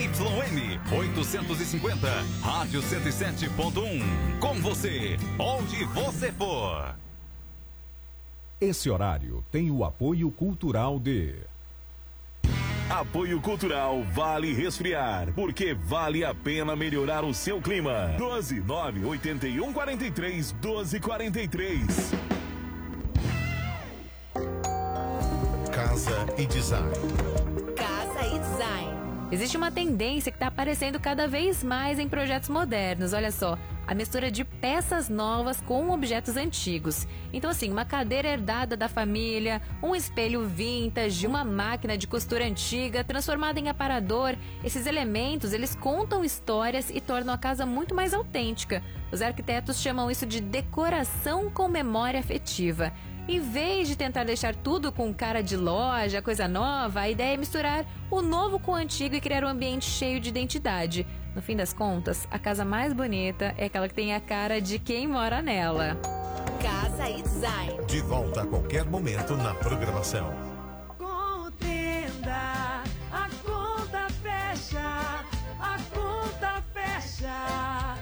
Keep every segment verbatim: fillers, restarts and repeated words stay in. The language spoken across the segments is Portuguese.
M oitocentos e cinquenta, Rádio cento e sete ponto um. Com você, onde você for. Esse horário tem o apoio cultural de... Apoio Cultural Vale Resfriar, porque vale a pena melhorar o seu clima. doze nove oitenta e um quarenta e três doze quarenta e três. Casa e Design. Casa e Design. Existe uma tendência que está aparecendo cada vez mais em projetos modernos. Olha só, a mistura de peças novas com objetos antigos. Então, assim, uma cadeira herdada da família, um espelho vintage, uma máquina de costura antiga transformada em aparador. Esses elementos, eles contam histórias e tornam a casa muito mais autêntica. Os arquitetos chamam isso de decoração com memória afetiva. Em vez de tentar deixar tudo com cara de loja, coisa nova, a ideia é misturar o novo com o antigo e criar um ambiente cheio de identidade. No fim das contas, a casa mais bonita é aquela que tem a cara de quem mora nela. Casa e Design. De volta a qualquer momento na programação. Com o Tenda, a conta fecha, a conta fecha.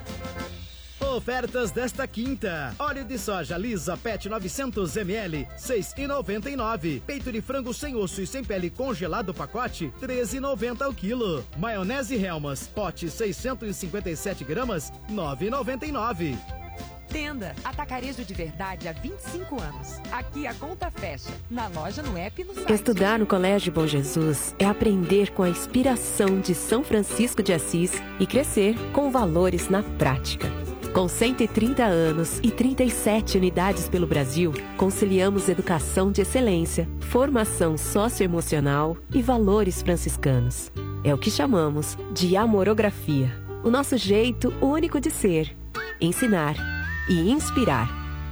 Ofertas desta quinta: óleo de soja lisa Pet novecentos mililitros, seis reais e noventa e nove centavos. Peito de frango sem osso e sem pele congelado pacote, treze reais e noventa centavos o quilo. Maionese Hellmann's, pote seiscentos e cinquenta e sete gramas, nove reais e noventa e nove centavos. Tenda, atacarejo de verdade há vinte e cinco anos. Aqui a conta fecha. Na loja, no app e no site. Estudar no Colégio Bom Jesus é aprender com a inspiração de São Francisco de Assis e crescer com valores na prática. Com cento e trinta anos e trinta e sete unidades pelo Brasil, conciliamos educação de excelência, formação socioemocional e valores franciscanos. É o que chamamos de amorografia. O nosso jeito único de ser, ensinar e inspirar.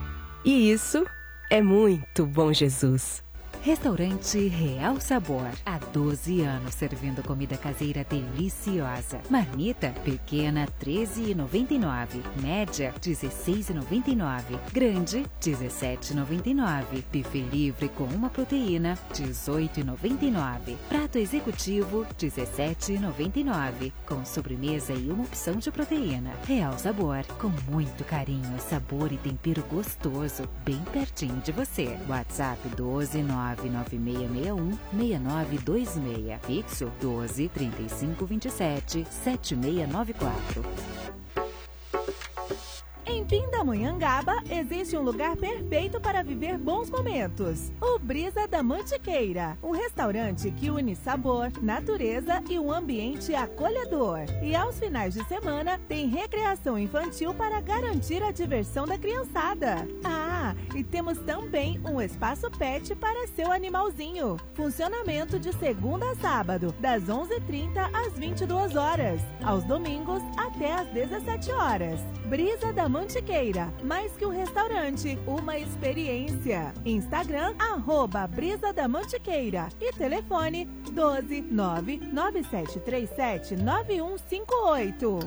E isso é muito Bom Jesus. Restaurante Real Sabor. Há doze anos servindo comida caseira deliciosa. Marmita pequena treze reais e noventa e nove centavos. Média dezesseis reais e noventa e nove centavos. Grande dezessete reais e noventa e nove centavos. Buffet livre com uma proteína dezoito reais e noventa e nove centavos. Prato executivo dezessete reais e noventa e nove centavos. Com sobremesa e uma opção de proteína. Real Sabor, com muito carinho, sabor e tempero gostoso, bem pertinho de você. WhatsApp doze nove nove seis seis um seis nove dois seis. Fixo doze trinta e cinco vinte e sete sete seis nove quatro. Em Pindamonhangaba, existe um lugar perfeito para viver bons momentos. O Brisa da Mantiqueira, um restaurante que une sabor, natureza e um ambiente acolhedor. E aos finais de semana, tem recreação infantil para garantir a diversão da criançada. Ah, e temos também um espaço pet para seu animalzinho. Funcionamento de segunda a sábado, das onze e trinta às vinte e duas horas. Aos domingos, até às dezessete horas. Brisa da Mantiqueira, mais que um restaurante, uma experiência. Instagram, arroba Brisa da Mantiqueira. E telefone doze nove nove sete três sete nove um cinco oito.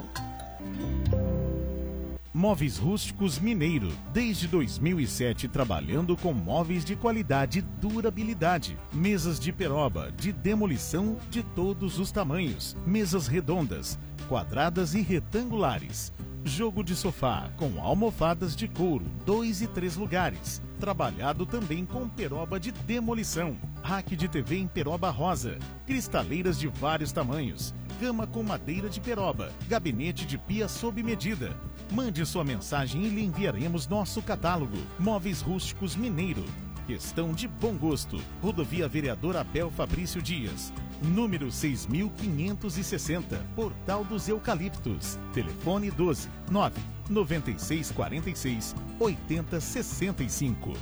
Móveis Rústicos Mineiro, desde dois mil e sete trabalhando com móveis de qualidade e durabilidade. Mesas de peroba, de demolição de todos os tamanhos. Mesas redondas, quadradas e retangulares. Jogo de sofá com almofadas de couro, dois e três lugares. Trabalhado também com peroba de demolição. Rack de T V em peroba rosa. Cristaleiras de vários tamanhos. Cama com madeira de peroba. Gabinete de pia sob medida. Mande sua mensagem e lhe enviaremos nosso catálogo. Móveis Rústicos Mineiro. Questão de bom gosto. Rodovia Vereador Abel Fabrício Dias. Número seis mil quinhentos e sessenta. Portal dos Eucaliptos. Telefone doze nove noventa e seis quarenta e seis oitenta sessenta e cinco.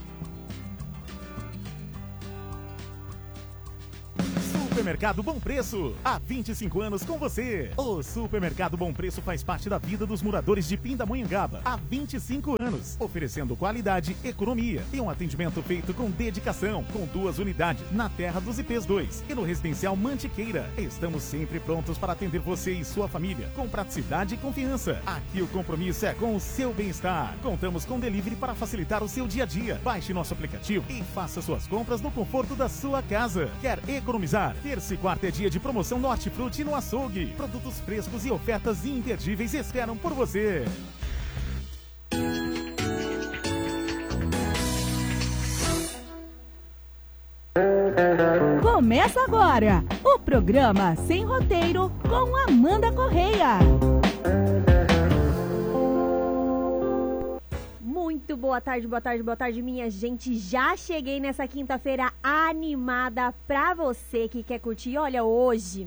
Supermercado Bom Preço, há vinte e cinco anos com você. O Supermercado Bom Preço faz parte da vida dos moradores de Pindamonhangaba há vinte e cinco anos, oferecendo qualidade, economia e um atendimento feito com dedicação, com duas unidades na Terra dos I Ps dois e no Residencial Mantiqueira. Estamos sempre prontos para atender você e sua família, com praticidade e confiança. Aqui o compromisso é com o seu bem-estar. Contamos com delivery para facilitar o seu dia a dia. Baixe nosso aplicativo e faça suas compras no conforto da sua casa. Quer economizar? Ter Terça e quarta é dia de promoção no Hortifruti no açougue. Produtos frescos e ofertas imperdíveis esperam por você. Começa agora o programa Sem Roteiro com Amanda Correia. Muito boa tarde, boa tarde, boa tarde, minha gente. Já cheguei nessa quinta-feira animada pra você que quer curtir. Olha, hoje,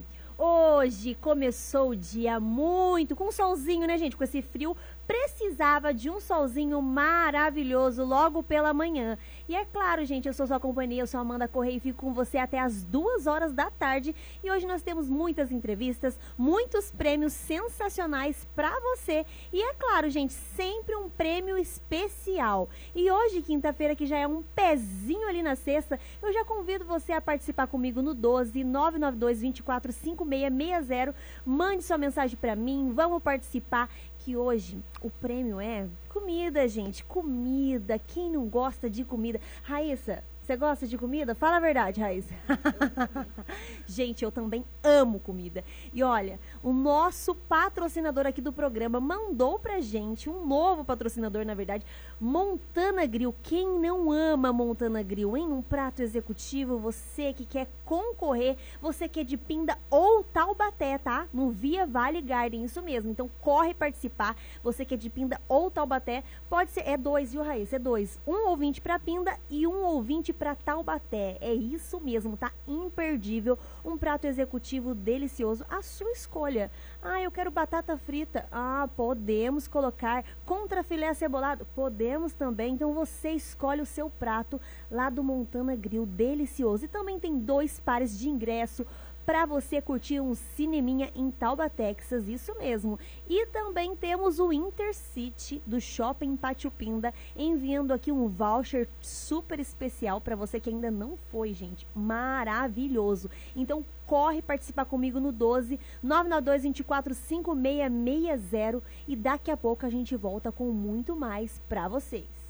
hoje começou o dia muito, com um solzinho, né, gente? Com esse frio, precisava de um solzinho maravilhoso logo pela manhã. E é claro, gente, eu sou sua companhia, eu sou a Amanda Correia e fico com você até as duas horas da tarde. E hoje nós temos muitas entrevistas, muitos prêmios sensacionais pra você. E é claro, gente, sempre um prêmio especial. E hoje, quinta-feira, que já é um pezinho ali na sexta, eu já convido você a participar comigo no doze, nove nove dois, dois quatro cinco seis seis zero. Mande sua mensagem pra mim, vamos participar. Que hoje o prêmio é comida, gente, comida. Quem não gosta de comida? Raíssa, você gosta de comida? Fala a verdade, Raíssa. Gente, eu também amo comida. E olha, o nosso patrocinador aqui do programa mandou pra gente, um novo patrocinador, na verdade, Montana Grill. Quem não ama Montana Grill, hein? Um prato executivo, você que quer concorrer, você que é de Pinda ou Taubaté, tá? No Via Vale Garden, isso mesmo. Então corre participar, você que é de Pinda ou Taubaté, pode ser, é dois, viu, Raíssa? É dois. Um ouvinte pra Pinda e um ouvinte para Taubaté. É isso mesmo, tá imperdível. Um prato executivo delicioso, a sua escolha. Ah, eu quero batata frita. Ah, podemos colocar. Contra filé acebolado? Podemos também. Então você escolhe o seu prato lá do Montana Grill, delicioso. E também tem dois pares de ingresso para você curtir um cineminha em Taubaté, Texas, isso mesmo. E também temos o Intercity do Shopping Pátio Pinda, enviando aqui um voucher super especial para você que ainda não foi, gente. Maravilhoso. Então corre participar comigo no doze, nove nove dois, dois quatro cinco seis seis zero e daqui a pouco a gente volta com muito mais para vocês.